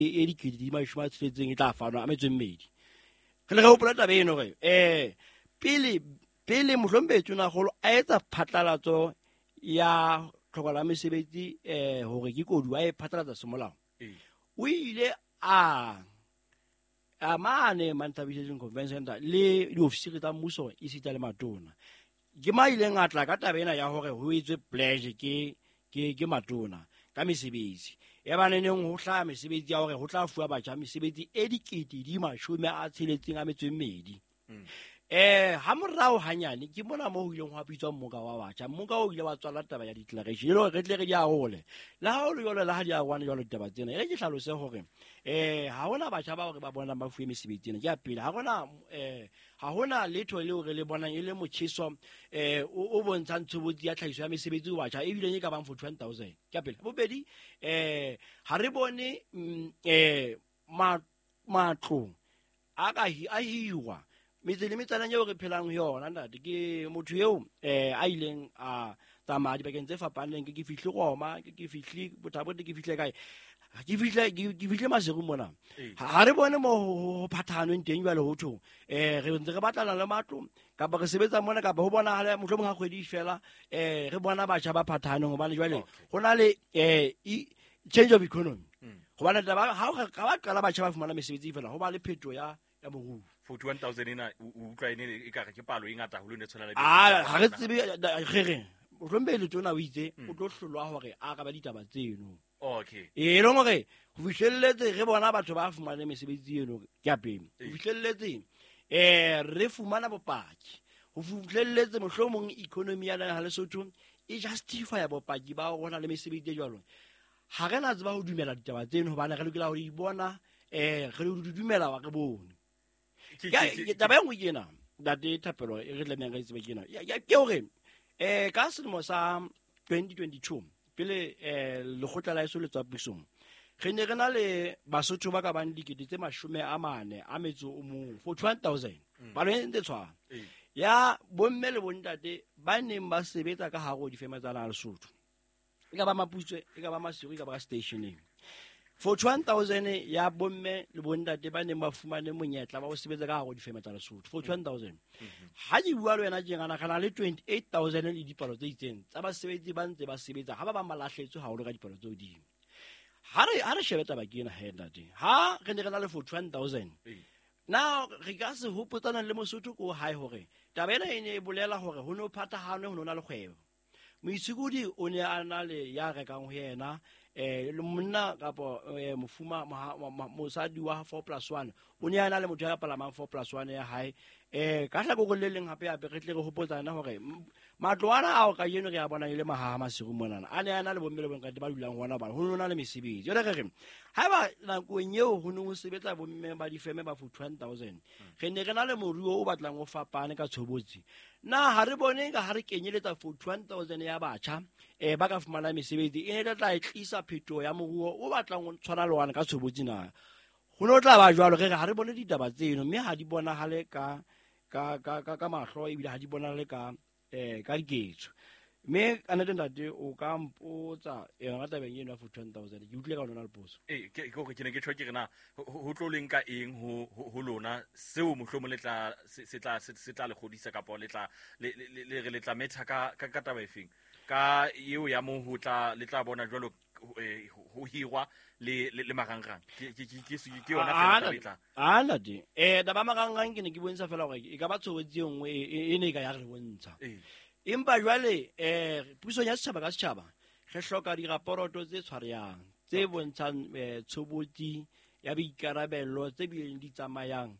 e dikete di mashome a tsheletseng e tla fanwa a metswemmedi re le ga hopola taba eno re pele mohlompetso na golo a etsa phatlalatso ya tlhokola mesebetsi hore ke kodu a e phatlalatsa semolao o ile a mane Mantabisation Convention Center le diofisiri tsa mmuso e sita le matona ke maileng a tla ka tabena ya hore ho etswe pledge ke matona ka mesebetsi ya baneneng ho hla mesebetsi ya hore ho tla fuwa batjha mesebetsi e dikete di 72 ha morao hanyane ke mona mo ho ileng ho apitswa mmoka wa batjha mmoka o ile wa tswala taba ya declaration ile re tle re di ahole la ha o le yole la ha di a rwana jalo taba tsena ke hlalose hore ha hona batjha ba hore ba bona ba fuwe mesebetsi ena ke ya pele ha hona letho leo re le bonang ile motjheso o bontshang tshobotsi ya tlhahiso ya mesebetsi o batjha e bile ka bang 41,000 ke ya pele bobedi ha re bone matlo a hiwa metse le metsana eo re phelang ho yona ntate ke motho eo a ileng a tsamaya dibakeng tse fapaneng ke fihle Roma ke fihle Botabote ke fihle kae ke fihle Maseru mona ha re bone mo ho phathanong teng jwale ho thong re ntse re batlana le matlo kapa re sebetsa mona kapa ho bona hale mohlomong ha kgwedi fela re bona batjha ba phathanong hobane jwale hona le change of economy hobane taba ha ba qala batjha ba fumana mesebetsi fela ho ba le phetho ya moruo 41,000 ena utlwa ene e ka ke palo e ngata holo ne tshwana le ha re tsebe re rombe le tsona o itse o tlo hlolwa hore a ka ba ditaba tseno okay e leng hore ho fihlelletse re bona batho ba fumana mesebetsi eno ke ya pele ho fihlelletse re fumana bopaki ho fihlelletse mohlomong economy ya ha Lesotho e justify bopaki ba rona le mesebetsi e jwalo ha re na tseba ho dumela ditaba tseno hobane re lokela ho di bona re di dumela wa re bone ke taba engwe kena date Thapelo e re tlamehang re tsebe kena ke hore ka selemo sa 2022 pele lekgotla la eso le tswa pusong re ne re na le Basotho ba ka bang dikete tse 40 a metso o mong 41,000 ba le ntse tshwana ya bomme le bontate ba neng ba sebetsa ka haro difema tsa Lesotho e ka ba Maputswe e ka ba Maseru e ka ba stationeng 41,000 ya bomme le bontate ba neng ba fumane monyetla ba ho sebetsa ka haro difema tsa Lesotho 41,000 ha di bua le wena jengana kana le 28,000 le dipalo tse itseng tsa basebetsi ba ntse ba sebetsa ha ba malahletswe haholo ka dipalo tse hodimo ha re shebe taba ke ena ntate ha re ne re na le 41,000 now re ka se hopotsana le Mosotho ko hae hore taba ena e ne e bolela hore ho no phathahane ho nona le kgwebo moitshukudi o ne a na le ya rekang ho yena le monna kapo mofuma mosadi wa 4+1 o ne a na le motho ya palamang 4+1 ya hae ka hlako le leng hape re tle re hopotsana hore matloana a o ka yeno re a bona ile mahaha Maseru monana a ne a na le bomme le bonkate ba dulang hona ba ho nona le mesebetsi jole re ha ba nakong eo ho no sebetsa bomme ba difeme ba 41,000 re ne re na le moruo o batlang o fapane ka tshobotsi na ha re bone ka ha re kenyeletsa 41,000 ya batjha ba ka fumana mesebetsi e ne tla tlisa phetho ya moruo o batlang o tshwana le wana ka tshobotsi na ho no tla ba jwalo re ha re bone ditaba tseno mme ha di bona hale ka mahlo e bile ha di bona le ka diketso mme ka nete ntate o ka mpotsa yona tabeng eno ya 41,000 ke utlile ka lona le poso ke ne ke tshwa ke rena ho tlo leng ka eng ho lona seo mohlomo le tla se tla le godisa kapo le tla metha ka taba efeng ka eo ya mo ho tla le tla bona jwalo ho hirwa le marangrang ke yona fela tla ana di taba marangrang ke ne ke bontsha fela hore e ka ba tshobotsi engwe e ne ka ya re bontsha empa jwale puso ya setjhaba ka setjhaba re hloka diraporoto tse tshwareyang tse bontshang tshobotsi ya boikarabello tse bileng di tsamayang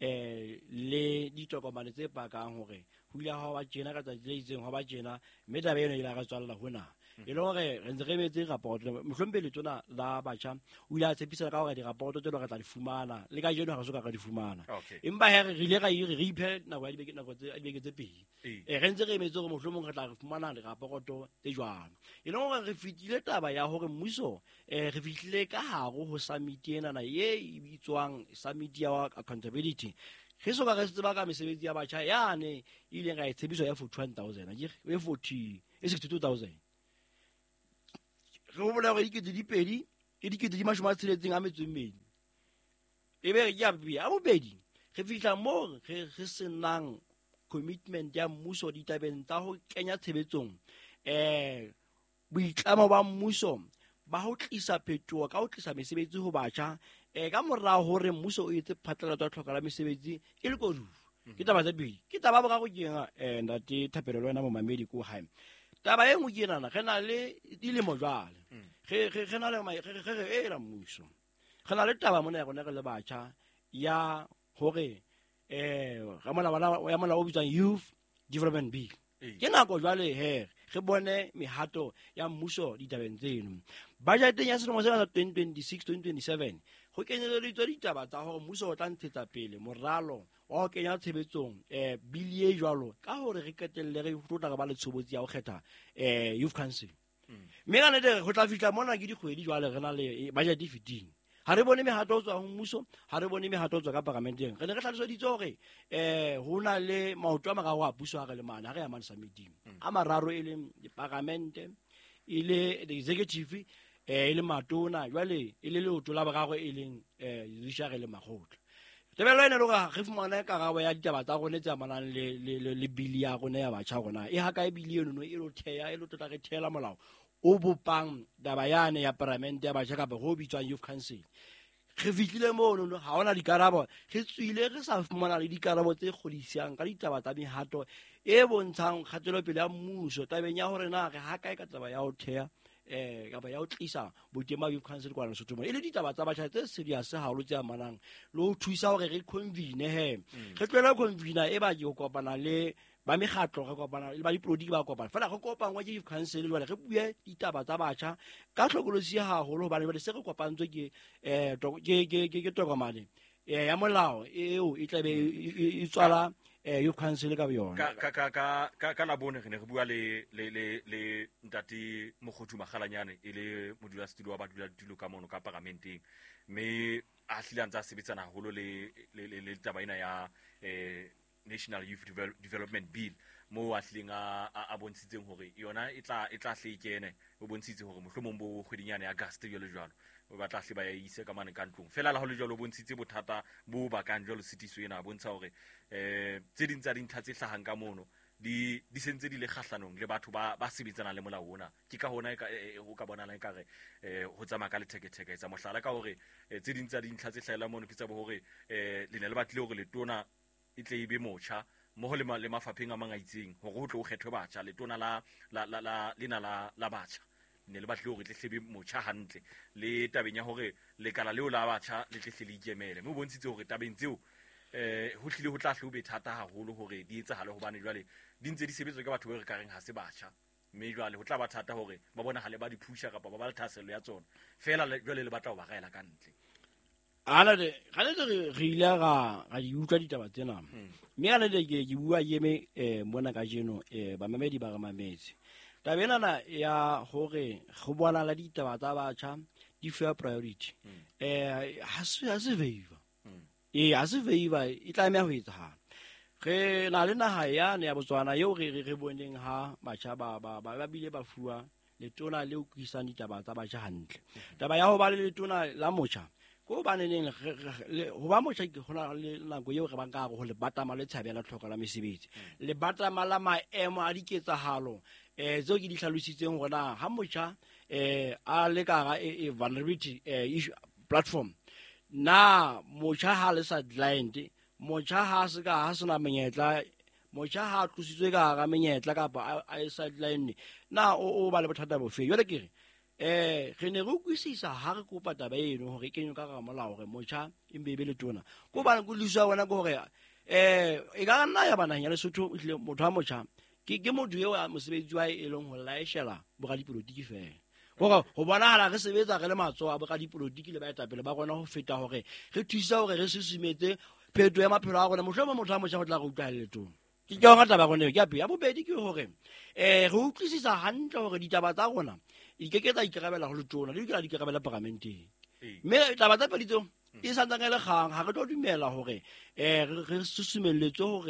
le ditokomane tse pakang hore ho ile ha ba tjena ka tsatsi le itseng ha ba tjena mme taba eno ile ga tswalla hona e le hore re ntse re metse raporoto mohlompe le tsona la batjha o ile a tshepisana ka hore diraporoto tseno re tla di fumana le ka jeno ha re soka ra di fumana empa re ile ra re iphe nako ya dibeke tse pedi re ntse re emetse hore mohlomong re tla re fumana diraporoto tse jwalo e le hore re fitile taba ya hore mmuso re fihlile ka haro ho summit enana ye e bitswang summit ya accountability re soka re tseba ka mesebetsi ya batjha yane ile ga e tshebiso ya 41,000 akere e 62,000 re ho bolela hore dikete dipedi e dikete di mashome a tsheletseng a metso e mmedi e be ke a bobedi re fihla mo re senang commitment ya mmuso ditabeng tsa ho kenya tshebetsong boitlamo ba mmuso ba ho tlisa phetoho ka ho tlisa mesebetsi ho batjha ka morao hore mmuso o etse phatlalatso ya tlhoka la mesebetsi e le kodu ke taba tsa pedi ke taba boraro ke ndate Thapelo le wena mo mamedi ko hae taba e ngwe ke nana re na le dilemo jwale re na le re la mmuso re na le taba mona ya rona re le batjha ya hore ga mola o bitswang Youth Development Bill ke nako jwale re bone mehato ya mmuso ditabeng tseno budgeteng ya selemo sa 2026-2027 go kenyeleditswe ditaba tsa hore mmuso o tla ntshetsa pele moralo wa ho kenya tshebetsong bilie jwalo ka hore re ketelle re tlotla ka ba le tshobotsi ya ho kgetha youth council mme ka nnete go tla fihla mona ke dikgwedi jwale re na le budget e feting ha re bone mehato ho tswa ho mmuso ha re bone mehato ho tswa ka parlamenteng re ne re tlhaloseditse hore ho na le maoto a mararo a puso a re le mana ha re ya mane submitting a mararo e leng diparlamente e le the executive e le matona jwale e le leoto la boraro e leng judiciary le makgotla tebelo ene le gore re fumana karabo ya ditaba tsa rona tse amanang le bili ya rona ya batjha rona e haka e bili eno e lo theya e lo tla re thela molao o bopang daba yane ya parlamente ya batjha kapa ho bitswang youth council re fihlile mono ha ona dikarabo re tswile re sa fumana le dikarabo tse kgodisang ka ditaba tsa mehato e bontshang kgatelopele ya mmuso tabeng ya hore na re haka e ka taba ya ho theya kapa ya ho tlisa botema youth council kwa Lesotho mo e le ditaba tsa batjha tse serious haholo tse amanang le ho thusa hore re convene re tloela convener e ba ke go kopana le ba megatlo re kopana le ba dipolotiki ba kopana fela re kopangwa ke youth council jwale re bue ditaba tsa batjha ka tlhokolosi haholo hobane jwale se re kopantswe ke tokomane ya molao eo e tlabe e tswala youth council ka yona ka la bone re ne re bua le ntate Mokgothu Magalanyane e le modulasetulo wa badulasetulo ka mono ka parlamenteng mme a hlile ntse a sebetsana haholo le taba ena ya National Youth Development Bill mo a hlileng a bontshitseng hore yona e tla hle kene o bontshitse hore mohlomong bo kgwedinyane ya August jalo jwalo ba tla hle ba ya ise ka mane ka ntlong fela la ho le jalo bontshitse bothata bo bakang jalo sitiso ena bontsha hore tse ding tsa dintlha tse hlahang ka mono di sentse di le khahlanong le batho ba sebetsana le molao ona ke ka hona o ka bona la ekare ho tsamaya ka letheketheke tsa mohlala ka hore tse ding tsa dintlha tse hlahela mono ke tsa bo hore le ne le batlile hore letona e tle ibe motsha mo le mafapheng a mangaitseng hore ho tle o kgethwe batjha letona la batjha ne le batle hore tle hlebe motsha hantle le tabeng ya hore lekala leo la batjha le tle hle le ikemele mo bontshitse hore tabeng tseo ho hlile ho tla hle o be thata haholo hore di etsahale hobane jwale di ntse di sebetswa ke batho ba re kareng ha se batjha mme jwale ho tla ba thata hore ba bona hale ba di phusha kapa ba ba le thasello ya tsona fela jwale le batla ho ba gaela ka ntle re ile ga di utlwa ditaba tsena mme ga nete ke bua yeme mona ka jeno bamamedi ba re mametse taba enana ya hore go bona la ditaba tsa batjha di fair priority ha se favor ha se favor e tlameha ho etsahala re na le naha yane ya Botswana eo re boneng ha batjha ba bile ba fuwa letona le ukisang ditaba tsa batjha hantle taba ya ho ba le letona la motjha go ba neneng ho ba motjha ke gona le nako eo re bang ka go le batama le tshabela tlhoko la mesebetsi le batama la maemo a diketsahalo tseo ke di hlalositseng gona ha motjha a le ka ga vulnerability issue platform na motjha ha le sidelined motjha ha se ka ha sena menyetla motjha ha tlositswe ka ga menyetla kapa a sideline na o ba le bothata bofe jwale ke re ne re utlwisisa ha re kopa taba eno hore ke nyo ka ga molao hore motjha e mbebe le tona go ba go lisa wona go hore e ka nna ya bana ya Lesotho ile motho wa motjha ke motho eo a mosebetsi wa e leng ho laishela boga dipolotiki fela go bona hala re sebetsa re le matso a boga dipolotiki le baetapele ba rona ho feta hore re thuisa hore re susumetse pheto ya maphelo a rona mohlomong motho wa motjha go tla go utlwa le tona ke go ngata ba rona ke ya bobedi ke hore re utlwisisa hantle hore ditaba tsa rona e ke tsa ikarabela go le tona le di ikarabela parlamenteng mme taba tsa pedi tseo e sa ntsang le kgang ha re tlo dumela hore re susumelletswe hore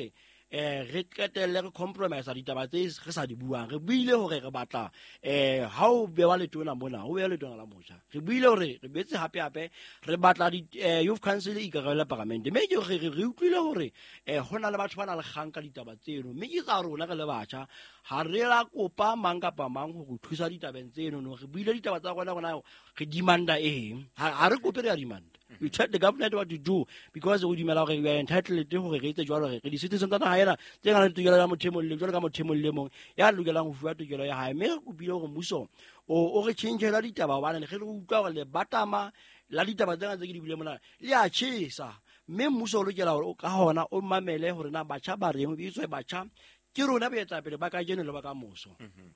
re qetelle re compromise ditaba tse re sa di buang. Re buile hore re batla ha o bewa letona mona o bewa letona la motjha. Re buile hore re betse hape re batla youth council e ikarabella parliament. Mme ke re utlwile hore hona le batho ba na le kgang ka ditaba tseno. Mme ke tsa rona re le batjha ha re la kopa mang kapa mang ho thusa ditabeng tseno. Re buile ditaba tsa rona re demanda eng. Ha re kope re a demand. We tell the government what to do because we are entitled to re etse jwalo re di citizens tsa naha ena tse ngana le tokelo ya motho e mong le jwalo ka motho e mong le mong ya lokelang ho fuwa tokelo ya hae. Mme re kopile hore mmuso o re changeela ditaba hobane re utlwa hore le batama la ditaba tsena tse ke di bile mona le a tjhesa. Mme mmuso o lokela hore o ka hona o mamele hore na batjha ba reng e tswe batjha ke rona boetapele ba ka jeno le ba ka moso.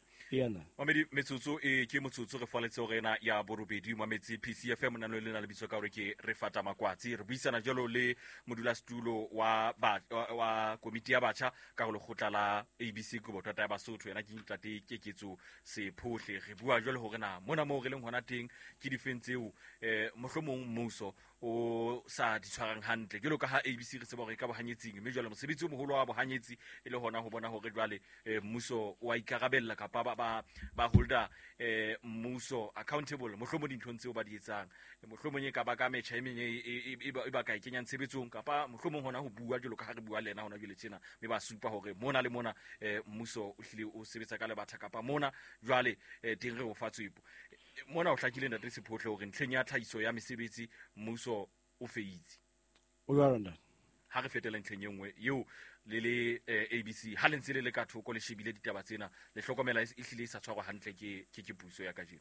Mamedi metsotso ke motsotso re faletse ho rena ya borobedi mametsi PCFM nna le na le bitso ka hore ke re fata makwatsi re buisana jalo le modulasetulo wa komiti ya batjha ka go lekgotla la ABC go botata ya Basotho yena ke ntate Keketso Sephohle. Re bua jalo hore na mona mo re leng hona teng ke difentseo mohlomong mmuso o sa di tshwarang hantle ke lo ka ha ABC re tseba hore ka bohanyetsing mme jalo mosebetsi o moholo wa bohanyetsi e le hona ho bona hore jwale mmuso wa ikarabella kapa ba holder mmuso accountable mohlomong dinthong tseo ba di etsang mohlomong e ka ba ka metjha e meng e ba ka ikenya tshebetsong kapa mohlomong hona ho bua jalo ka ha re bua le ena hona jwale tjena me ba supa hore mona le mona mmuso o hlile o sebetsa ka lebatha kapa mona jwale teng re o fatswepo mona o hlakile ntate Sephohle hore ntlheng ya tlhahiso ya mesebetsi mmuso o feitse o jwalo ha re fetela ntlheng e nngwe eo le ABC ha le ntse le ka thoko le shebile ditaba tsena le hlokomela e hlile e sa tshwarwa hantle ke puso ya kajeno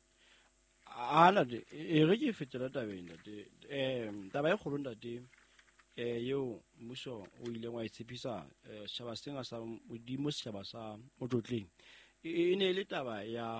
ana re ke fetela tabeng taba e kgolo ntate eo mmuso o ile wa itshepisa setjhaba senga sa modimo setjhaba sa motlotleng e ne le taba ya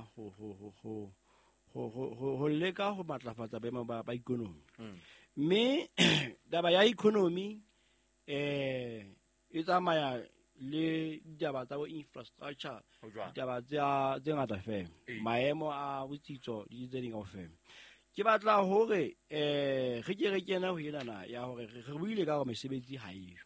ho leka ho matlafatsa boemo ba ikonomi. Mme taba ya economy e tsamaya le ditaba tsa infrastructure ditaba tse ngata fela maemo a botsitso di tse ding kaofela. Ke batla hore re ke re kena ho enana ya hore re buile ka hore mesebetsi ha eyo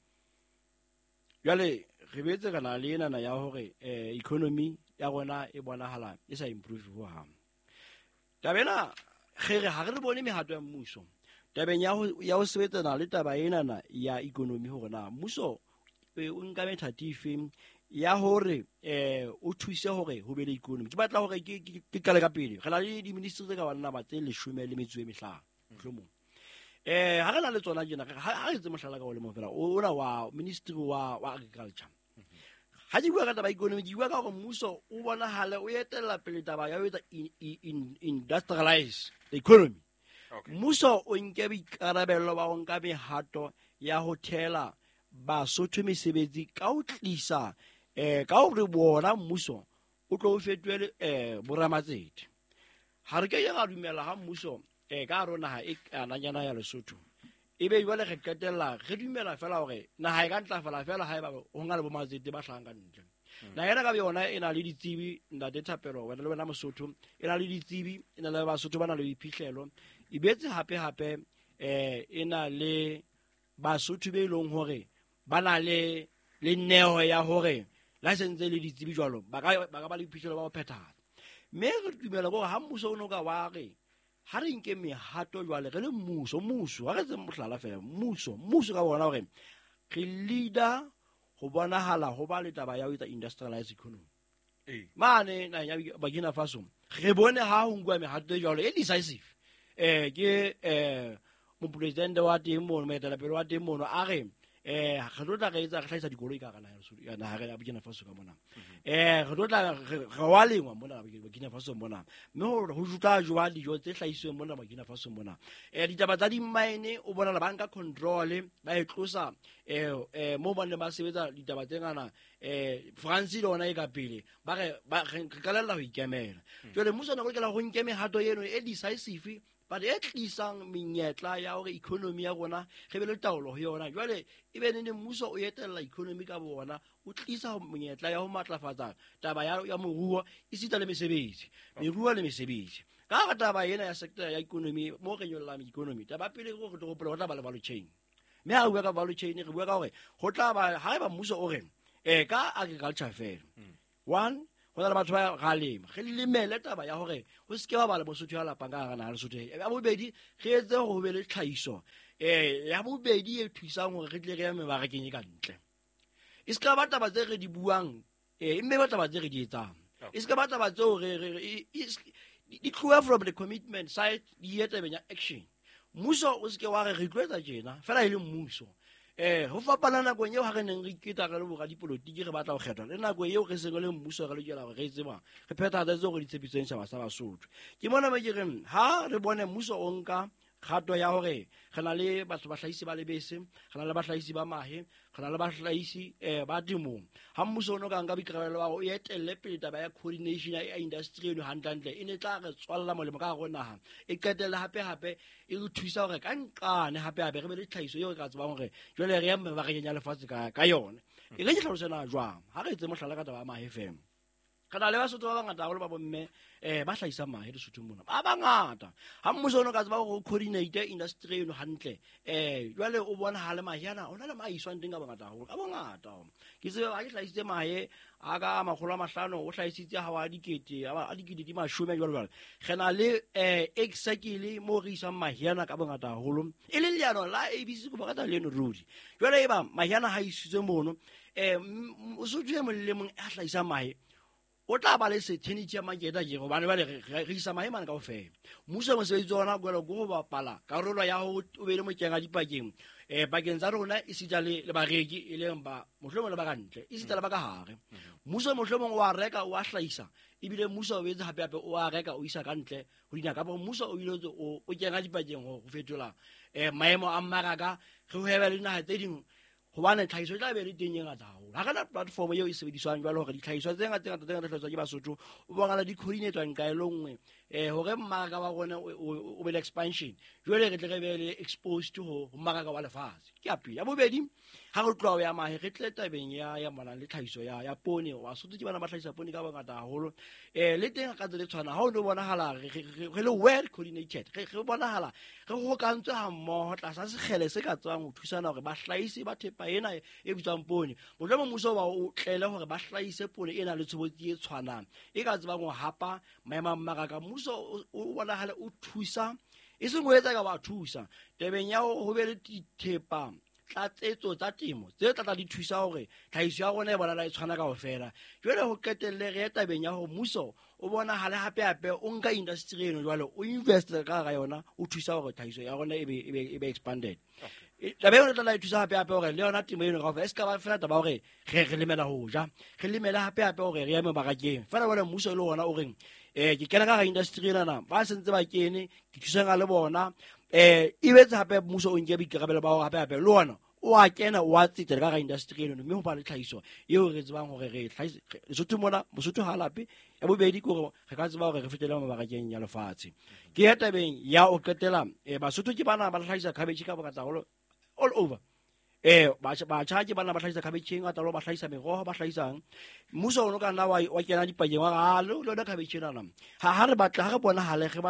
jwale re betse kana le enana ya hore economy ya rona e bonahala e sa improve ho hang. Tabena re ha re bone mehato ya mmuso tabeng ya ho sebetsana le taba enana ya economy hore na mmuso o nka methatife ya hore o thuse hore ho be le economy. Ke batla hore ke kale ka pele re na le di ministry tse ka bana ba tse 15 mohlomong ha re na le tsona jena ha re tse mohlala ka o le mo fela ona wa ministry wa agriculture ha di bua ka taba economy di bua ka hore mmuso o bonahale o etella pele taba ya ho etsa industrialize the economy. Mmuso o nke boikarabello ba ho nka mehato ya ho thela Basotho mesebetsi ka ho tlisa ka hore bona mmuso o tlo fetwele boramatsedi. Ha re ke ya ga dumela ha mmuso ka rona ha e kananyana ya Lesotho ebe jwale re qetella re dumela fela hore naha e ka ntlafala fela ha eba ho nga le bomatsedi ba hlahang ka ntle. Na yena ka yona ena le ditsebi ntate Thapelo wena le wena Mosotho ena le ditsebi ena le Basotho bana le diphihlelo e betse hape ena le Basotho be ilong hore bana le neo ya hore license le ditsebi jwalo ba ka ba le diphihlelo ba ho phethahatsa. Mme re dumela gore ha mmuso o no ka wa re ha re nke mehato jwale re le mmuso ha re tse mohlala fela mmuso ka bona hore re leader ho bonahala ho ba le taba ya ho etsa industrialized economy mane na ya Burkina Faso re bone ha ho ngwa mehato jwalo e decisive ke mo president wa teng mo metela pele wa teng mono a re re tlo tla re etsa re hlahisa dikoloi ka kana ya naha ya Burkina Faso ka mona re tlo tla re wa lengwa mona Burkina Faso mona mme ho jutla jwa dijo tse hlahisweng mona Burkina Faso mona ditaba tsa di mine o bona la banka control ba e tlosa mo bana ba sebetsa ditaba tse ngana France le ona e ka pele ba re kalella ho ikemela jwale mmuso na go lekela go nkeme hato yeno e decisive but e tlisang menyetla ya hore economy ya rona re be le taolo ho yona jwale e be ne mmuso o etella economy ka bona o tlisa menyetla ya ho matlafatsa taba ya moruo e sita le mesebetsi meruo le mesebetsi ka taba ena ya sector ya economy mo re nyolla economy taba pele go re gopola go tla ba le value chain mme ha re bua ka value chain re bua ka hore go tla ba ha ba mmuso o re ka agriculture fela one go na le batho ba ga lema ge lemele taba ya hore go se ke ba le Mosotho ya lapang ka gana le Lesotho ya bobedi ge etse go be le tlhaiso ya bobedi e thusang hore re tle re ya mebarakeng ka ntle e se ka ba taba tse re di buang mme ba taba tse re di etsang e se ka ba taba tseo di tloa from the commitment side di etse benya action mmuso o se ke wa re tloetsa tjena fela e le mmuso ho fapana nakong eo ha re neng re iketa ka le boga dipolotiki re batla go kgethwa le nako eo re seng le mmuso re lokela gore re tsebang re phethagatse tseo re di tshepiseng setšhaba sa Basotho ke mona mo ke reng ha re bone mmuso o nka kgato ya hore re na le batho bahlahisi ba lebese re na le bahlahisi ba mahe re na le bahlahisi ba temong ha mmuso ono ka nka boikarabelo ba go e etelle pele taba ya coordination ya industry eno hantlentle e ne tla re tswalla molemo ka go naha e qetelle hape e re thusa hore ka nqane hape re be le tlhahiso eo re ka tsebang hore jwale re ya mebarakeng ya lefatshe ka yone e re ke tlhalosena jwang ha re etse mohlala ka taba ya mahe fm kana le Basotho ba bangata haholo ba bomme ba hlahisa mahe Lesotho mona ba bangata ha mmuso ono ka tseba go coordinate industry eno hantle jwale o bona ha le mahe ana ona le maiswang teng ka bangata haholo ka bangata ke tseba ha ke hlahisitse mahe a ka 500 o hlahisitse ha wa dikete di 10 jwalo ge na le exactly mo re isang mahe ana ka bangata haholo e le leano la ABC go bangata le no rudi jwale e ba mahe ana ha isitswe mono o so tšwe mo le mong a hlahisa mahe o tla ba le sethenity ya maketa ke go bane ba le re isa maemane ka ofela mmuso mo sebetsi ona go go bapala karolo ya ho o be le mokenga dipakeng pakeng tsa rona e sita le bareki e leng ba mohlomong le ba ka ntle e sita le ba ka hare mmuso mohlomong wa reka o a hlahisa ebile mmuso o betse hape o a reka o isa ka ntle ho dina ka bo mmuso o ile o kenga dipakeng go fetola maemo a mmaraka ge ho heba le naha tse ding hobane tlhahiso tla be le teng e ngata haholo ha kana platform eo e sebediswang jwalo hore ditlhahiso tse ngata tlhahiso ke Basotho o bongala di coordinatewang ka elongwe hore mmaraka wa rona o be le expansion jwale re tle re be le exposed ho mmaraka wa lefatshe ke api ya bobedi ha go tloa ya mahe re tle tabeng ya mona le tlhahiso ya pone wa Basotho ke bana ba tlhahisa pone ka bangata haholo le teng ka tsela tshwana ha o no bona hala re le well coordinated re bona hala re go kantswe ha mmoho tlasa segele se ka tswang ho thusana hore ba hlahisi ba thepa ena e bitswang pone motlemo mmuso ba o tlele hore ba hlahise pone ena le tshebotsi e tshwanang e ka tsebang go hapa maema mmaraka mmuso o bona hala o thusa e seng go etsa ka ba thusa tebeng ya ho be le dithepa tlatsetso tsa temo tse tla di thusa hore tlhahiso ya rona e bona la e tshwana ka ofela jwale ho qetelle re tabeng ya ho mmuso o bona hale hape o nka industry eno jwale o invest ka yona o thusa hore tlhahiso ya rona e be expanded tabe o tla la thusa hape hore le yona temo eno ka ofela e ska ba fela taba hore re lemela ho ja re lemela hape hore re ya mebarakeng fela bona mmuso le ona o reng ke kena ka industry ena ba sentse ba kene ke thusa le bona e betse hape mmuso o nke boikarabelo ba ho hape le ona o a kena o a tsetela ka industry eno mme ho ba le tlhahiso eo re tsebang hore re Lesotho mona Mosotho ha lape ya bobedi ke gore re ka tseba hore re fetele mabarakeng ya lefatshe ke ya tabeng ya o qetela Basotho ke bana ba hlahisa cabbage ka bongata all over ba ke bana ba hlahisa cabbage ngata lo ba hlahisa meroho ba hlahisang mmuso ono ka nna wa kena dipakeng wa ga le lona cabbage ena ha re batla ha re bona hale re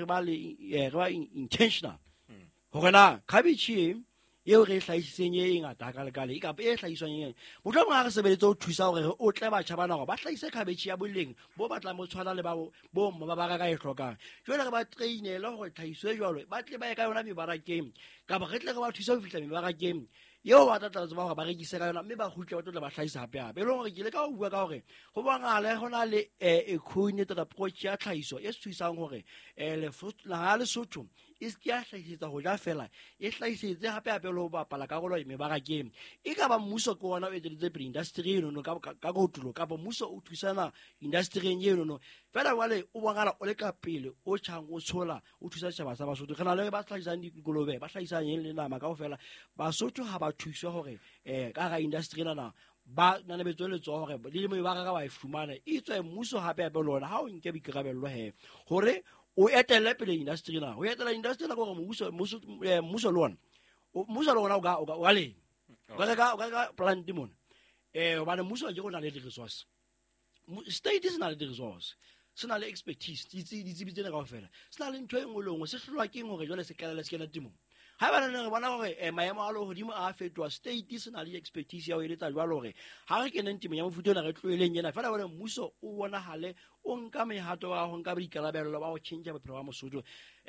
ba intentional hore na cabbage eo re hlahisitseng e ngata ka lekale e ka e hlahiswang eng motlhomong ha re sebeletse ho thusa hore o tle batjha bana gore ba hlahise cabbage ya boleng bo batlang bo tshwana le ba bo mabaraka e hlokang jwale re ba trainele hore tlhahiso e jwalo ba tle ba e ka yona mebarakeng kapa re tle re ba thusa ho fihla mebarakeng eo ba tla tseba hore ba rekise ka yona mme ba khutle ba tlo ba hlahisa hape e le hore ke le ka ho bua ka hore go bangale gona le e coordinated approach ya tlhahiso e thusang hore le Lesotho e se ya hlahisetsa ho ja fela e hlahisetse hape le ho bapala karolo mebarakeng e ka ba mmuso ke ona o etseditse pele industry eno ka kotulo ka bo mmuso o thusana industry eno fela wale o bangala o le ka pele o tshang o tshola o thusa setjhaba sa Basotho re na le ba hlahisang dikolobe ba hlahisang le nama ka ofela Basotho ha ba thuswa hore ka ga industry ena ba na le betsoletso hore le mo ba ka ba e fumana e tswe mmuso hape le ona ha o nke boikarabelo he hore o etelle pele industry na o etela industry na go mmuso le ona o ga le ga plant mona ba mmuso ke go na le resource state is na le resource se na le expertise di tsebitse ka ofela se na le ntho e ngwe le ngwe se hlwa ke hore jwale se kala le se kena timo ha ba ne re bona gore maemo a legodimo a fetoa state se na le expertise ya o eletsa jwalo gore ha re keneng temong ya mofuta ona re tloeleng ena fela gore mmuso o bonagale o nka mehato wa go nka boikarabelo ba go change bophelo ba Mosotho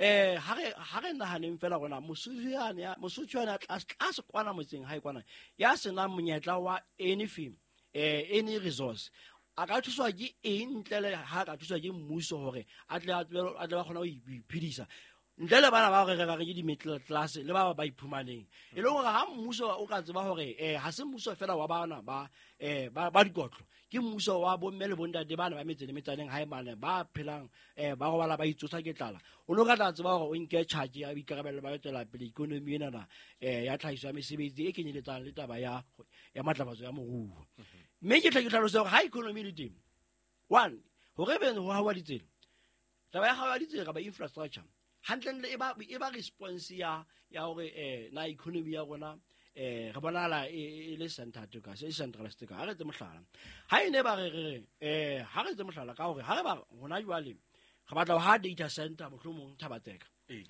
ha re nahaneng fela gona Mosotho yana tla se kwana motseng ha e kwana ya sena monyetla wa anything any resource a ka thuswa ke eng ntle ha ka thuswa ke mmuso gore a tle ba kgona go iphedisa ntle le bana ba go reka ke di-middle class le ba iphumaneng e le gore ga mmuso o ka tseba gore ha se mmuso fela wa bana ba dikotlo ke mmuso wa bomme le bontate bana ba metse le metsaneng ha e bane ba phelang ba go bala ba itsosa ke tlala o no ka tla tseba gore o nke charge ya boikarabelo ba tswela pele economy ena ya tlhahiso ya mesebetsi e kenyeletsang le taba ya matlafatso ya moruo mme ke tlhalose gore ha economy le teng one gore beng ho hawa ditsela taba ya hawa ditsela ka ba infrastructure hantle e ba response ya gore na economy ya rona re bonala e le centered ka se centralistic ha re tse mohlala ha ene ba re ha re tse mohlala ka gore ha re ba rona jwale ga batla ha data center mohlomong Thabateka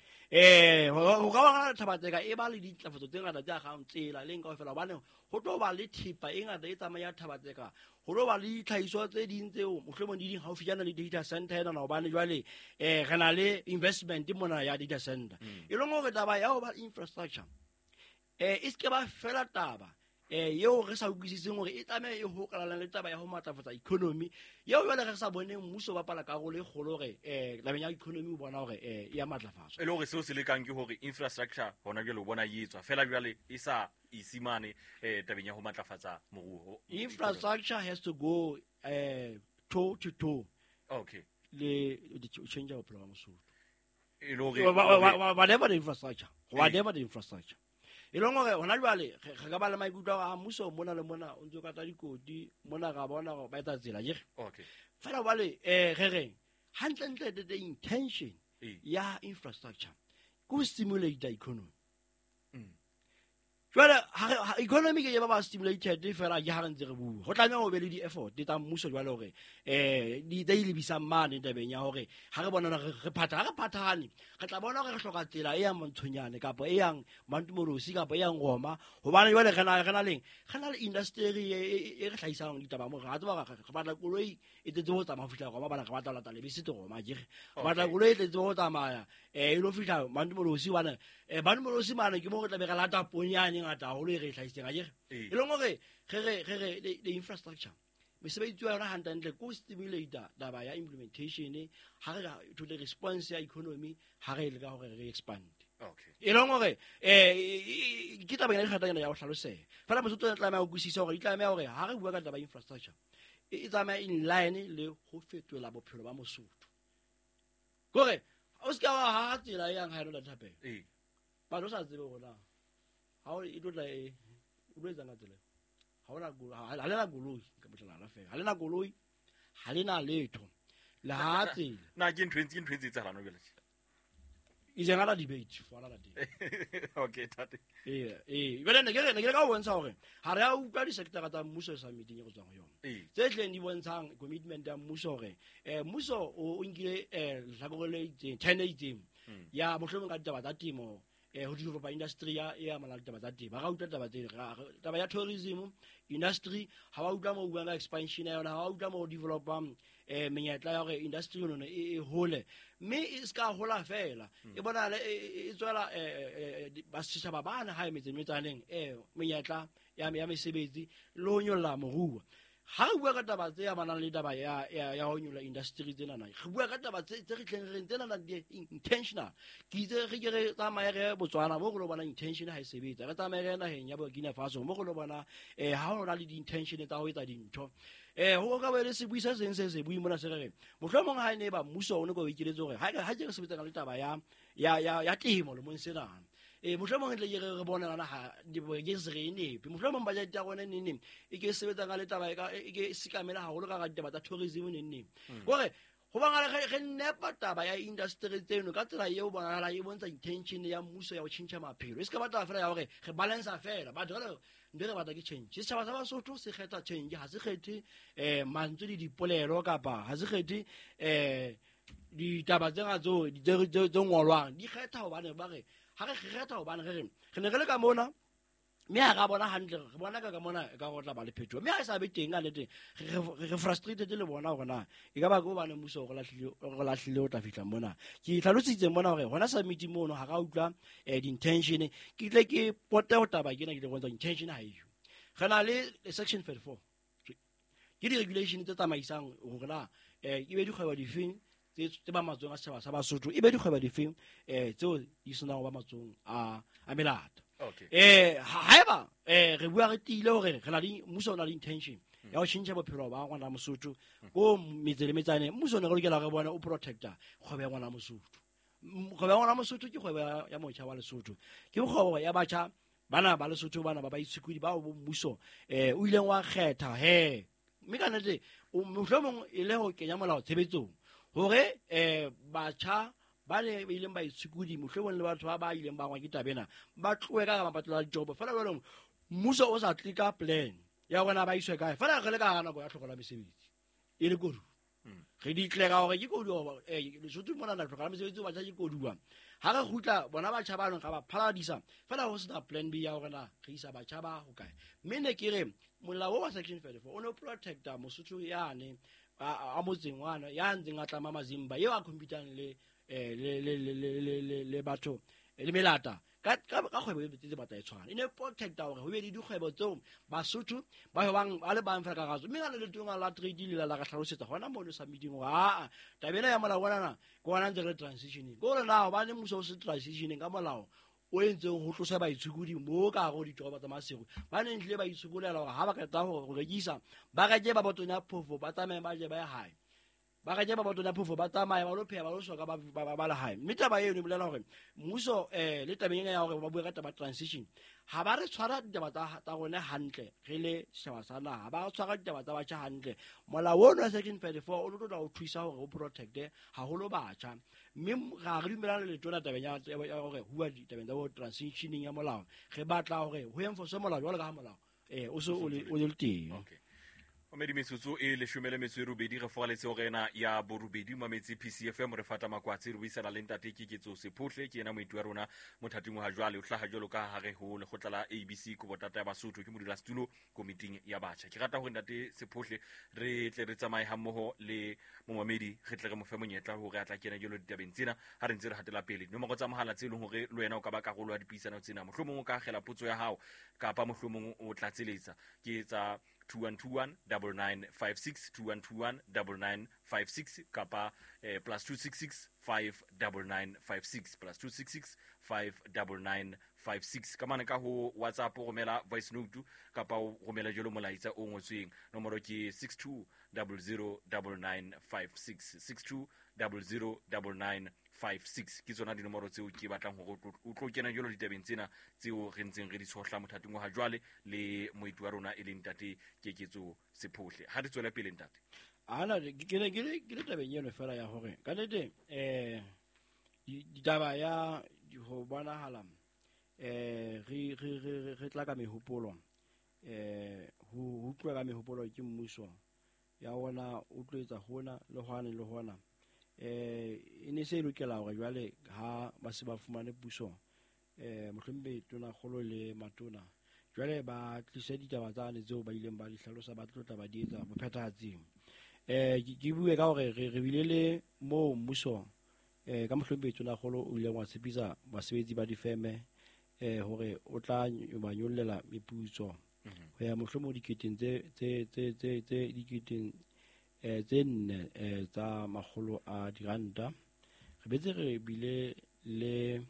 go ka ba Thabateka e ba le ditlafatso tse ngata tsa ga tsela le nka fela bane go tlo ba le thipa e ngata e tsamaya Thabateka go lo ba le tlhaiso tse ding tseo mohlomong di haufi jana le data center ena na bane jwale re na le investment mona ya data center e leng gore taba ya go ba infrastructure e se ba fela taba yeo re sa utlwisitseng gore e tsamaya e hokalana le taba ya go matlafatsa economy yeo jwale re sa boneng mmuso ba pala karolo e kgolo gore tabeng ya economy o bona gore e ya matlafatso e le gore seo se lekang ke gore infrastructure gona jwale o bona e etswa fela jwale e sa isimane tabeng ya go matlafatsa moruo infrastructure has to go toe to toe okay le change of plan Mosotho e le gore whatever the infrastructure e leng gore hona jwale ga ka ba le maikutlo a mmuso mona le mona o ntse ka tla dikoti mona ga bona go ba etsa tsela jege okay fela bale re hantle the intention ya infrastructure go stimulate the economy jwale economy ke ba stimulated fela ja ga ntse re bua go tlamela go be le di-effort tsa mmuso jwale gore di daily bisamane tabeng ya gore ga re bona re phathane re tla bona gore re hloka tsela e yang Montshonyane kapa e yang Mantumorosi kapa e yang Roma hobane jwale re na le industry e re tlhaisang ditaba mo ga tseba re batla koloi e tetse go tsamaya fihla Roma bana re batla lata le bese Roma jere re batla koloi e tetse go tsamaya e lo fihla Mantumorosi bana Mantumorosi mana ke mo re tla be re lata ponyane ngata holo e re tlhaiseng a jere e leng gore re the infrastructure mesebetsi ya yona hantle go stimulate taba ya implementation ha re to the response ya economy ha re le ka gore re expand okay e leng gore ke taba ya kgatanyana ya go hlaloseha fela Mosotho o tlameha go kwisisa gore tlameha gore ha re bua ka taba infrastructure e tsamaya in line le go fetola bophelo ba Mosotho gore o se ka ha tsela yang ha ena thape ba lo sa tsebe gona ha o e tla o lo tsanga tsela ha lena goloi ka botlala la fela ha lena goloi ha lena letho le ha tsela na ke ntwentse tsa rano bele is another debate for another day okay tate bele ne ke ka bontsha gore ha re a utlwa di sector tsa mmuso sa meeting go tswa go yona tse tleng di bontshang commitment ya mmuso gore mmuso o nkile hlakole 10 ya mohlomong ka taba tsa temo ho developa industry ya malala taba tsa temo ga utla taba tse taba ya tourism industry ha wa utla mo bua ka expansion ya yona ha wa utla mo developa menyetla ya gore industry yona e hole mme e ska hola fela e bona e tswela ba setjhaba bana ha emetsaneng menyetla ya mesebetsi le ho nyolla moruo ha re bua ka taba tse ya manang le taba ya ho nyolla industry tsena na re bua ka taba tse re tleng re tsena na intentional ke itse re ke tsamaya re Botswana mo go lo bona intention ha e sebetsa re tsamaya re naheng ya Burkina Faso mo go lo bona ha ho na le di-intention tsa ho etsa dintho ho ka ba le se buisa se bui mona se re mohlomong ha ne ba mmuso o ne go ikiletse gore ha ke re sebetsa ka le taba ya temo le monsena mohlomong le re bona na ha di bo ke se re nepe mohlomong ba ja tsa gone nne e ke sebetsa ka le taba e ke sikamela haholo ka taba tsa tourism nne gore go bangala ge nepa taba ya industry tseno ka tsela yeo bangala e bontsha intention ya mmuso ya go change maphelo e se ka batla fela ya gore ge balance fela ba dira nde re batla ke change se tshaba sa Basotho se kgetha change ha se kgethe mantswe le dipolelo kapa ha se kgethe ditaba tse ngolwang di kgetha hobane ba re ha re kgetha hobane re ne re le ka mona mme ha ra bona hantle re bona ka mona ka go tla ba le phetoho mme ha sa be teng ka nete re frustrated le bona gore na e ka ba go bana mmuso go lahlile o tla fihla mona ke tlhalositse mona gore hona sa meeting mono ha ra utlwa di-intention ke tle ke pote go taba kena ke le go intention ha eyo re na le section 34 ke di-regulation tse tsamaisang gore na e be dikgwebo difeng tse ba matsong a setšhaba sa Basotho e be dikgwebo difeng tseo di senang go ba matsong a melata haeba re bua re tile gore re na le mmuso o na le intention ya go tšhentšha bophelo ba ngwana Mosotho ko metse le metsane mmuso o ne go lokela gore bone o protecta kgwebo ya ngwana Mosotho kgwebo ya ngwana Mosotho ke kgwebo ya motšha wa Lesotho ke kgwebo ya batjha bana ba Lesotho bana ba itshukudi ba bo mmuso o ileng wa kgetha mme ka nnete mohlomong e le go kenya molao tshebetsong gore batjha ba ne ba ileng ba itshukudi mohlomong le batho ba ileng ba ngwa ke tabena ba tloe ka mapatlo a dijobo fela jalo mmuso o sa tlika plan ya gona ba iswe kae fela re le ka nako ya tlhokola mesebetsi e le kodu re di tlega gore ke kodu Lesotho mona na tlhokola mesebetsi batjha ke kodua ha re gutla bona batjha ba nong ga ba phaladisa fela go sena plan B ya gore na re isa batjha ba go kae mme ne ke re molao wa section 34 o ne protecta Mosotho yane a motseng wana ya ntseng a tlama mazimba eo a computang le batho le melata ka kgwebo e tse batla e tshwana e ne protecta gore ho be le dikgwebo tseo Basotho ba bang a le bang fela ka gazo mme ga le letong la trade le la ga tlhalosetsa gona mo le sa meeting gore tabena ya molao bona go bona ntse re transitioning go re na ba ne mmuso o se transitioning ka molao o entseng go tlosa ba itshukudi mo ka go ditoro tsa masego ba ne ntle ba itshukulela gore ha ba ka ta go rekisa ba ga je ba botona phofo ba tsamaye ba je ba hae ba ga je ba botona phofo ba tsamaye ba lo phela ba lo soka ba la hae mme taba eno bolela gore mmuso le tabeng ya gore ba bua ka taba transition ha ba re tshwara ditaba tsa gone hantle re le setšhaba sa naga ba tshwara ditaba tsa batjha hantle molao ono wa section 34 o tlo o thusa gore o protecte haholo batjha mme ga re dumelana le tsona tabeng ya gore hua ditabeng tsa bo transitioning ya molao re batla gore ho enforce molao jwalo ka molao o se o le teng o medi metsotso e leshome le metso e robedi re fogaletse gore ena ya borobedi mametsi PCFM re fata makwatsi re buisana le ntate ke ketso sephotle ke ena moeti wa rona mothating wa jwale o tlhaga jalo ka hare ho lekgotla la ABC ko botata ya Basotho ke modulasetulo komiting ya batjha ke rata gore ntate sephotle re tle re tsamaye hammoho le momamedi re tle re mo fe monyetla hore a tla kena jalo ditabeng tsena ha re ntse re hatela pele nomoro tsa mohala tse leng hore le wena o ka ba karolo ya dipuisano tsena mohlomong o ka agela potso ya hao kapa mohlomong o tlatseletsa ke tsa 2121-9956 2121-9956 kapa +266 59956 +266 59956 ka mane ka ho WhatsApp romela voice note kapa o romela jelo molaetsa o ngotsweng nomoro ke 62009956 62009956 ke tsona dinomoro tseo ke batlang gore o tlo kena jelo ditabeng tsena tseo re ntseng re di tshohla mothating wa jwale le moeti wa rona e leng ntate ke ketso sephotle ha re tswela pele ntate ana ke le tabeng eno fela ya hore ka nete ditaba ya ho bonahala re tla ka mehopolo ho utlwa ka mehopolo ke mmuso ya ona o tloetsa hona le hona e ne se lokela gore jwale ha ba se ba fumane puso mohlombe tona kgolo le matona jwale ba tlisa ditaba tsane tseo ba ileng ba di hlalosa ba tlotla ba di etsa bophethahatsing ke bue ka gore re bile le mo mmuso ka mohlombe tona kgolo o ile wa tshepisa basebetsi ba difeme hore o tla ba nyollela meputso ho ya mohlomong diketeng tse nne tsa makgolo a diranta re betse re bile le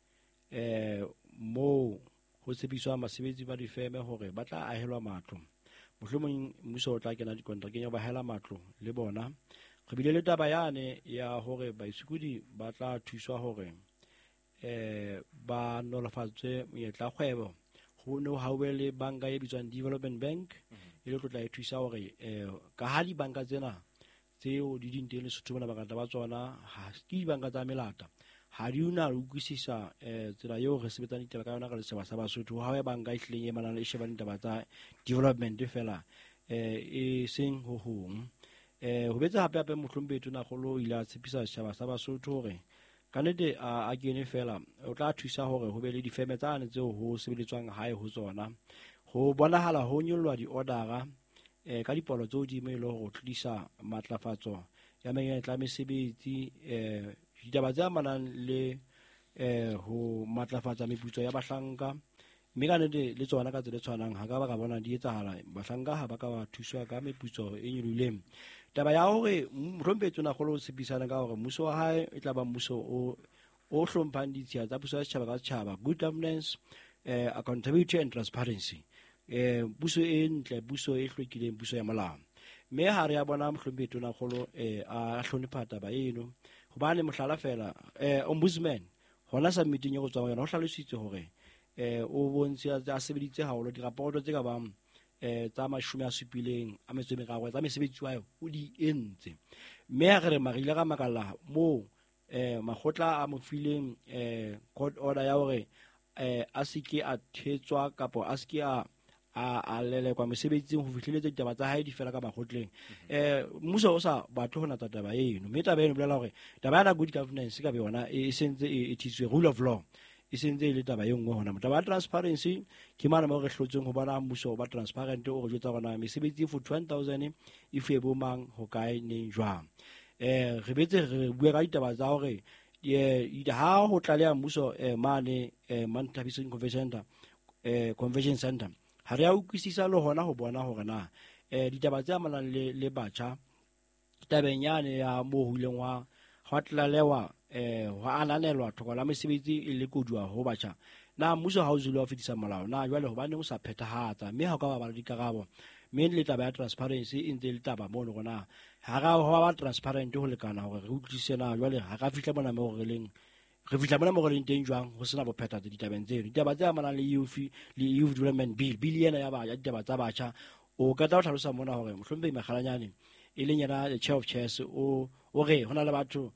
mo ho tsebiswa basebetsi ba difeme hore ba tla ahelwa matlo mohlomong mmuso o tla kena dikontrakeng ya ba hela matlo le bona re bile le taba yane ya hore baitshukudi ba tla thuswa hore ba nolofatswe monyetla kgwebo ho no hawe le banka e bitswang Development Bank e le tla e thusa hore ka ha di banka tsena tseo di dinteng le Sotho bona ba ka ba tsona ha di banka tsa melata ha di una ukwisisa tsela eo re sebetsang ditaba ka yona ka leseba sa Basotho ha e banka e hlileng e manang le shebang ditaba tsa development fela e seng ho hong ho betsa hape mohlombe tona kgolo ile a tshepisa setjhaba sa Basotho hore ka nnete a kene fela o tla thusa hore ho be le difeme tsane tseo ho sebeletswang hae ho tsona ho bonahala ho nyollwa di-ordera ka dipalo tseo di me le ho tlisa matlafatso ya menyetla ya mesebetsi ditaba tse amanang le ho matlafatsa meputso ya bahlanka mme ka nnete le tsona ka tsela e tshwanang ha ka ba ka bona di etsahala bahlanka ha ba ka ba thuswa ka meputso e nyolohileng taba ya hore mohlompe tsona kgolo ho tshepisana ka hore mmuso wa hae e tla ba mmuso o hlomphang ditshia tsa puso ya setjhaba ka setjhaba, good governance, accountability and transparency, puso e ntle, puso e hlwekileng, puso ya molao. Mme ha re ya bona mohlompe tsona kgolo a hlonepha taba eno hobane mohlala fela ombudsman hona sa meeting e go tswa yona ho hlalositse hore o bontse a sebeditse haholo dirapoto tse ka bang tsa 70 a metso e meraro tsa mesebetsi wa o di entse mme ha re marile ka makala mo makgotla a mo fileng court order ya hore a seke a thetswa kapo a seke a lele kwa mesebetsing ho fihleletse ditaba tsa hae di fela ka makgotleng mmuso o sa batho hona taba eno mme taba eno bolela hore taba ya good governance ka be yona e sentse e thiswe rule of law e sentse le taba e nngwe hona taba ya transparency ke mana mo re hlotseng ho bona mmuso ba transparent o re jotsa gona mesebetsi for 1000 e febo mang ho kae neng jwang re betse re bua ka ditaba tsa hore ha ho tlaleha mmuso mane Mantabiseng Convention Center ha re a utlwisisa le hona ho bona hore na ditaba tse amanang le batjha tabeng yane ya mo huleng wa tlalewa ho ananelwa thoko la mesebetsi e le kodua ho batjha na mmuso ha o zule wa fetisa molao na jwale hobane o sa phethahatsa mme ha ka ba dikarabo mme le taba ya transparency e ntse le taba mo rona ha ga ho ba transparent ho lekana hore re utlwisise na jwale ha ka fihla mona mo re leng re fihla mona mo re leng teng jwang ho sena bophethatse ditabeng tseno ditaba tse amanang le youth development bill ena ya ditaba tsa batjha o ka tla tlhalosa mona hore mohlompe makgalanyane e leng yena the chair of chairs o re hona le batho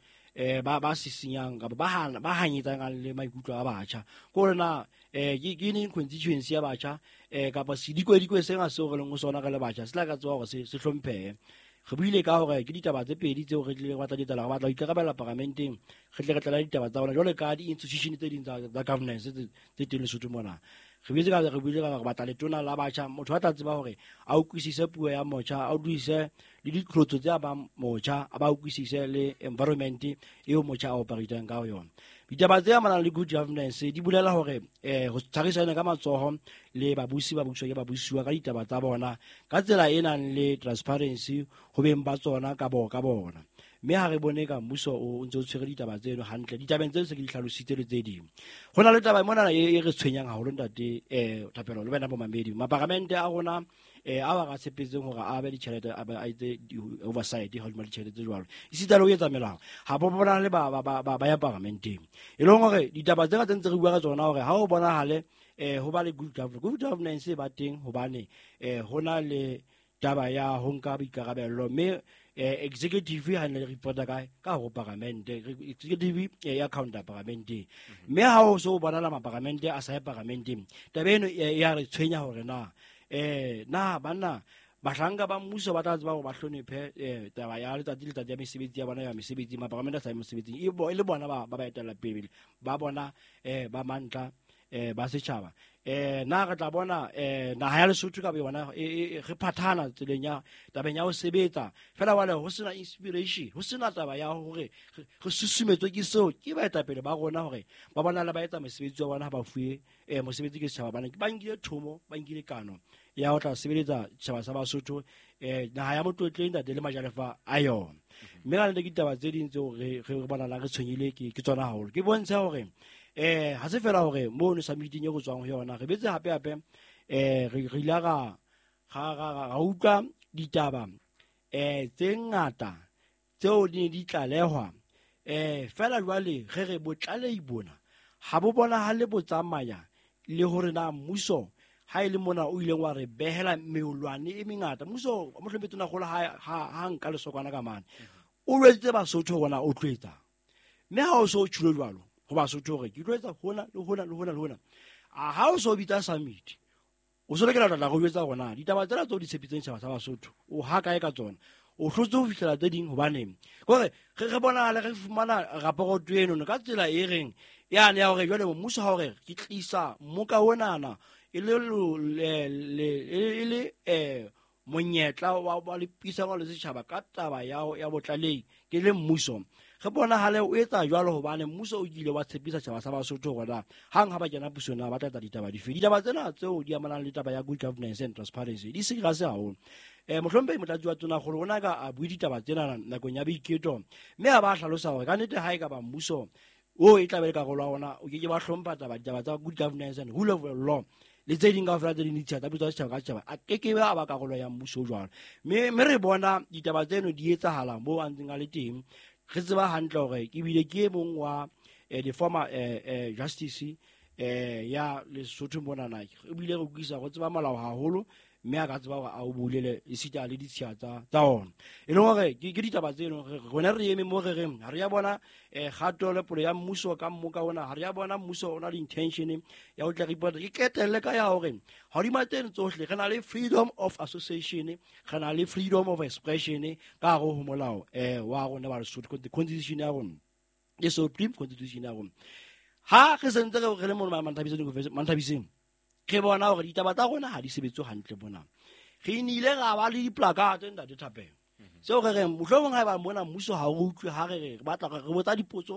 ba sisinyang ka ba hanyetsang le maikutlo a batjha ko rena ke ne constituency ya batjha ka ba sidikwe se nga se go leng o sona ka le batjha se la ka tswa go se hlomphe re buile ka hore ke ditaba tse pedi tseo re tlile go batla ditaba go batla go ikarabela parlamenteng re tle re tla ditaba tsa bona jole ka di-institution tse ding tsa governance tse teng Lesotho mona re buile ka go batla letona la batjha motho a tla tseba hore a utlwisise puo ya motjha a utlwisise le ditlhotso tse a ba motjha a ba utlwisise le environment eo motjha a operatang ka yona ditaba tse amanang le good governance di bolela hore ho tshwarisana ka matsoho le babusi ba butswa ke babusiwa ka ditaba tsa bona ka tsela e nang le transparency ho beng ba tsona ka bona mme ha re bone ka mmuso o ntse o tshwere ditaba tseno hantle ditabeng tse se ke di hlalositse le tse ding hona le taba mona e re tshwenyang haholo ntate Thapelo le bana bo mamedi maparamente a rona a ba ga tshepetseng hore a be ditjhelete a itse oversight ha di ditjhelete jwalo e sita le ho etsa melao ha bo bona le ba ya parlamenteng e leng hore ditaba tse ka tse re bua ka tsona hore ha o bona hale ho ba le good governance ba teng hobane hona le taba ya ho nka boikarabello mme executive ha ne reporta ka ho parlamente executive ya counter parlamente mme ha o so bona la parlamente a sa parlamente tabeno ya re tshwenya hore na bana bahlanka ba mmuso ba tla tseba go ba hlonephe taba ya letsatsi ya mesebetsi ya bona ya mesebetsi maparamente a sa mesebetsing e le bona ba etela pele ba bona ba mantla ba setjhaba na re tla bona naha ya Lesotho ka bona re phathana tseleng ya tabeng ya ho sebetsa fela wale ho sena inspiration ho sena taba ya hore re susumetswe ke seo ke ba etapele ba rona hore ba bona le ba etsa mesebetsi wa bona ha ba fuwe mosebetsi ke setjhaba bana ba nkile thomo ba nkile kano ya ho tla sebeletsa setjhaba sa Basotho naha ya motlotleng ntate le majalefa a yona mme ga le ditaba tse ding tseo re bona la re tshwenyile ke tsona haholo ke bontsha hore ha se fela hore mo no sa meeting e go tswang ho yona re betse hape re ila ga utlwa ditaba tse ngata tseo di tlalehwa fela jwale re botlalei bona ha bo bona ha le botsamaya le hore na mmuso ha ile mona o ileng wa re behela meolwane e mengata mmuso mo hlometse na gola ha nka le sokwana ka mane o lwetse Basotho bona o tlwetsa mme ha o so tshilo jwalo go Basotho gore ke tlwetsa hona le hona ha o so bitsa summit o so le ke la go etsa gona ditaba tsela tso di tshepitseng tshaba sa Basotho o ha kae ka tsona o hlotse ho fihlela tse ding hobaneng kore re bona le re fumana raporoto eno ka tsela e reng yane ya hore jwale mmuso ha hore ke tlisa mmoka onana e le monyetla wa le pisang le setjhaba ka taba ya botlalei ke le mmuso re bona hale o etsa jwalo hobane mmuso o ile wa tshepisa setjhaba sa Basotho rona hang ha ba kena pusona ba tla ditaba dife ditaba tsena tseo di amanang le taba ya good governance and transparency di serious haholo mohlompe motlatsi wa tona gore ona ka a bui ditaba tsena nakong ya boiketo mme a ba hlalosa hore ka nnete ha e ka ba mmuso o e tla be ka go la ona o ke ba hlompha ditaba tsa good governance and rule of law le tse ding ka fela tse ding tsa bitsa setjhaba ka setjhaba a ke ba ba karolo ya mmuso jwalo mme re bona ditaba tseno di etsahala mo a ntseng a le teng re tseba hantle hore ke bile ke mong wa the former justice ya Lesotho mona na e bile go kisa go tseba malao haholo mme a ka tseba hore a o bulele e sita le ditshia tsa ona e leng hore ke ditaba tseno rona re eme mo re reng ha re ya bona gato le polo ya mmuso ka mmoka ona ha re ya bona mmuso ona le intention ya ho tla report ke ketelle ka ya hore ha di mateng tsohle re na le freedom of association re na le freedom of expression ka go ho molao wa rona ba Lesotho the constitution ya rona the Supreme Constitution ya rona ha re sentse re le mo Mantabiseng ke bona hore ditaba tsa rona ha di sebetse hantle bona re inile ga ba le diplakate nda Thapelo seo re re mohlomong ha ba mona mmuso ha o utlwe ha re batla re botsa dipotso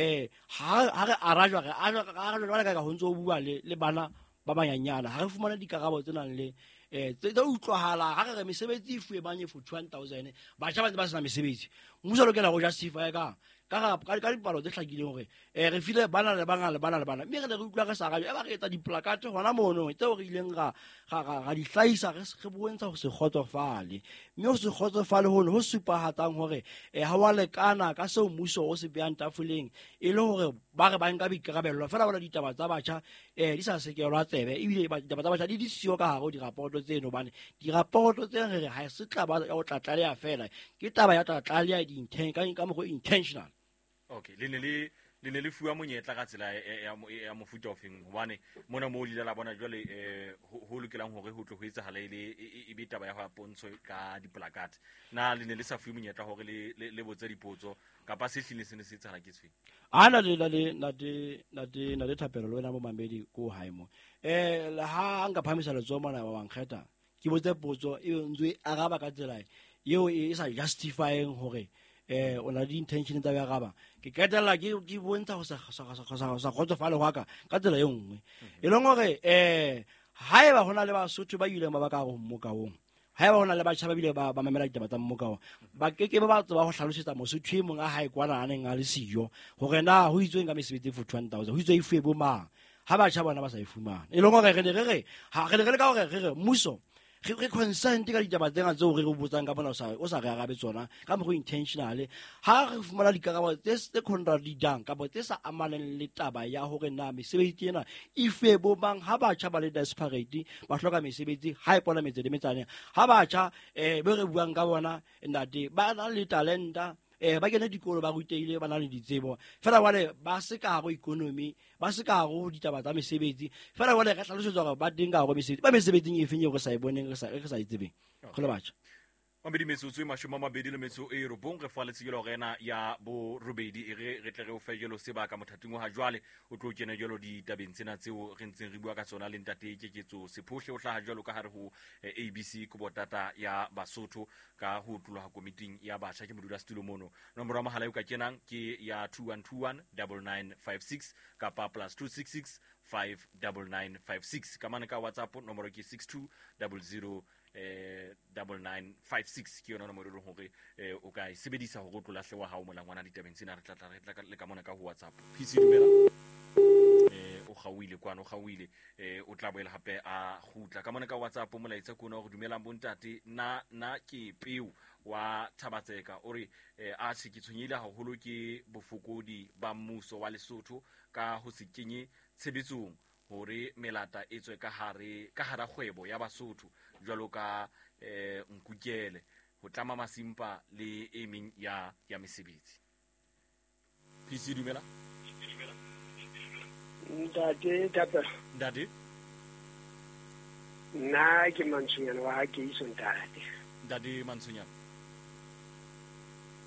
ha re arajwa re a jwale ka ho ntso bua le bana ba banyanyana ha re fumana dikarabo tsena le tse utlwahala ha re mesebetsi e fuwe banye for 20000 ba tjha ba sena mesebetsi mmuso lo kela go justify ka dipalo tse hlakileng hore re file bana le bana mme re ne re utlwa re sa ga ba re etsa diplakate hona mono tseo re ileng ga di hlahisa re bontsha ho se kgotsofale mme ho se kgotsofale ho supahatsang hore ha wa lekana ka seo mmuso o se beang tafoleng e le hore ba re ba nka boikarabello fela bona ditaba tsa batjha di sa sekelwa tsebe ebile ditaba tsa batjha di sio ka hare dirapoto tseno bane dirapoto tse re ha se tla ba o tla tlaleya fela ke taba ya tla tlaleya di intent ka mo intentional. Okay, le ne le fuwa monyetla ka tsela ya mofuta ofeng hobane mona mo le la bona jwale ho lokelang hore ho tlo ho etsahala e be taba ya ho pontsho ka diplakate na le ne le sa fuwe monyetla hore le botse dipotso kapa se hlile se ne se etsahala ke sefeng ana le Thapelo lona mo mamedi ko haimo ha nka phamisa letso mona ba bangkgetha ke botse potso e ntse araba ka tsela eo e sa justifying hore ona di intention tsa ya gaba ke ketela ke bontsha go sa kgotsofale hwa ka tsela e nngwe e leng hore ha eba hona le Basotho ba ile ba ka go mmokaong ha eba hona le batjha ba bile ba mamela ditaba tsa mmokao ba ke ba tseba go hlalosetsa Mosotho e mong a hae kwana a neng a le siyo hore na ho itsweng ka mesebetsi for 20000 ho itswe e fuwe bo mang ha batjha bona ba sa e fumana e leng hore re le ka hore re mmuso re consent ka ditaba tsena tseo re botsang ka bona o sa re arabe tsona ka mo intentional ha re fumana dikarabo tse contradicting ka bo tse sa amaneng le taba ya hore na mesebetsi ena e fe bo bang ha batjha ba le desperate ba hloka mesebetsi ha e pona metse le metsane ha batjha be re buang ka bona ntate ba na le talenta ba kena dikolo ba ruteile ba na le ditsebo fela wale ba se ka go economy ba se ka go ditaba tsa mesebetsi fela wale ka hlalosetsa gore ba dinga go mesebetsi ba mesebetsing e fenye go sa e boneng re sa itsebeng go le batjha mabedi metsotso e mashome mabedi le metso e robong re fa le tshigelo rena ya bo robedi re tle re o fejelo sebaka mothating wa jwale o tlo kena jalo di tabeng tsena tseo re ntseng re bua ka tsona le ntate keketso sephohle o hlaha jalo ka hare ho ABC ko botata ya Basotho ka ho tlwa ha komiting ya batjha ke modula studio mono nomoro ya mahala e ka kenang ke ya 2121 9956 kapa +266 59956 kamane ka WhatsApp nomoro ke 6200 9956 ke yona nomoro le hore o ka sebedisa ho tlola hle wa hao molangwana ditabeng tsena re tla le ka mona ka ho WhatsApp PC dumela o gawile kwana o gawile o tla boela hape a gutla ka mona ka WhatsApp molaitsa kona go dumela bontate na ke peo wa Thabatseka ore a se ke tshwenyile haholo ke bofokodi ba mmuso wa Lesotho ka ho se kenye tshebetsong hore melata e tswe ka hara kgwebo ya Basotho jwalo ka nkukele ho tlama masimpa le emeng ya mesebetsi PC dumela ntate Thapelo ntate nna ke Mantshunyana wa ke Isontate ntate Mantshunyana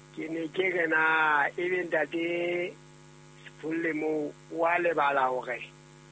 ke ne ke rena ebe ntate Sepholle mo wa lebala hore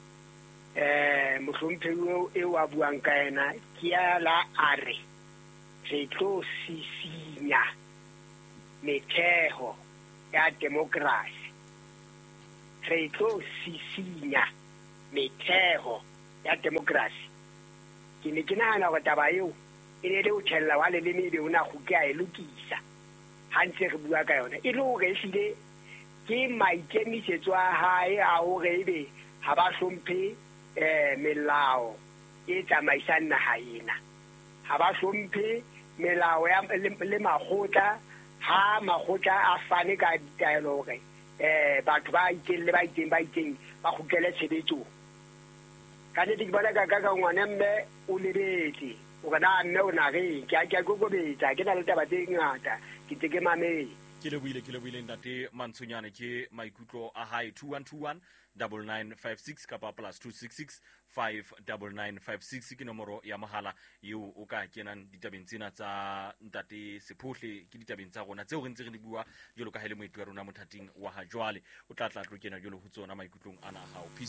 mohlomphehi eo a buang ka ena ke ya la are re tlo sisinya metheo ya demokrasi re tlo sisinya metheo ya demokrasi ke ne ke nahana hore taba eo e ne le ho tshella wa leleme ebe o na kguke a e lokisa ha ntse re bua ka yona e le hore ehlile ke maikemisetso a hae a hore ebe ha ba hlomphe melao e tsamaisang naha ena ha ba hlomphe melao ya le makgotla ha makgotla a fane ka ditaelo hore batho ba itseng le ba itseng ba kgutlele tshebetsong ka nnete ke bona ka ngwana mme o lebetse o re na mme o na reng ke a kokobetsa ke na le taba tse ngata ke ntse ke mamele ke lebohile ntate Mantshonyane ke maikutlo a hae 2121 9956 kapa plus 266 59956 ke nomoro ya mohala eo o ka kenang ditabeng tsena tsa ntate Sephohle ke ditabeng tsa rona tseo re ntse re di bua jalo ka hele moepi wa rona mothating wa ha jwale o tla tlo kena jalo ho tsona maikutlong ana hao.